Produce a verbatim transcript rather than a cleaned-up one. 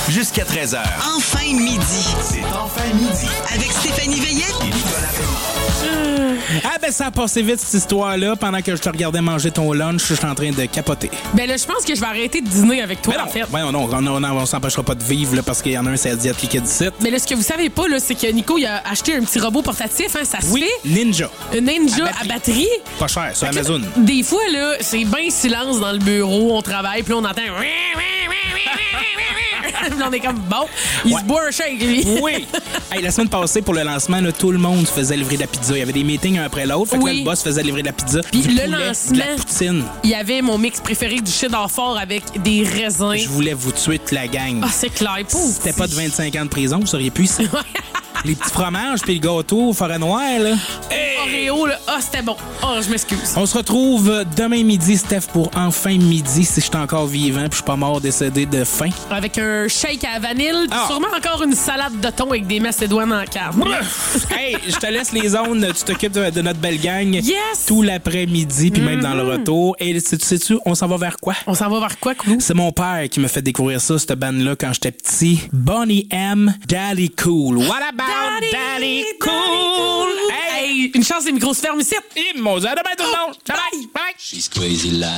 jusqu'à treize heures. Enfin midi. C'est Enfin midi. Avec Stéphanie Veillette et Nicolas Pellon. Ah ben ça a passé vite cette histoire-là. Pendant que je te regardais manger ton lunch, je suis en train de capoter. Ben là, je pense que je vais arrêter de dîner avec toi, Ben en non, fait. ben non, on, on, on s'empêchera pas de vivre là, parce qu'il y en a un, c'est la diète qui est d'ici. Mais là, ce que vous savez pas, là, c'est que Nico, il a acheté un petit robot portatif, hein, ça se Oui, fait. Ninja. Un Ninja À à batterie. batterie. Pas cher, sur Fait que là, Amazon. Des fois, là, c'est bien silence dans le bureau, on travaille, puis là, on entend... Puis là, on est comme, bon, il Ouais. se boit un shake, lui. Oui! Hey, la semaine passée, pour le lancement, là, tout le monde se faisait livrer de la pizza. Il y avait des meetings un après l'autre. Fait que Oui. là, le boss faisait livrer de la pizza. Puis du le poulet, lancement- de la poutine. Il y avait mon mix préféré du cheddar fort avec des raisins. Je voulais vous tuer toute la gang. Ah, c'est clair, pauvre. Si c'était pas de vingt-cinq ans de prison, vous seriez plus ici. Les petits fromages puis le gâteau au forêt noire, là. Oreo, là, ah, c'était bon. Ah, je m'excuse. On se retrouve demain midi, Steph, pour Enfin midi, si je suis encore vivant puis je suis pas mort décédé de faim. Avec un shake à la vanille, puis Ah. sûrement encore une salade de thon avec des macédoines en carne. Hey, je te laisse les zones, tu t'occupes de, de notre belle gang. Yes! Tout l'après-midi puis même dans le retour. Et sais-tu, sais-tu, on s'en va vers quoi? On s'en va vers quoi, Clou? C'est mon père qui m'a fait découvrir ça, cette bande-là, quand j'étais petit. Bonnie M. Daddy Cool. What about Daddy, Daddy Cool? Hey! Hey, une chance, les micros se ferment ici. Hey, mon Dieu, à demain tout le monde! Bye! Bye! She's crazy like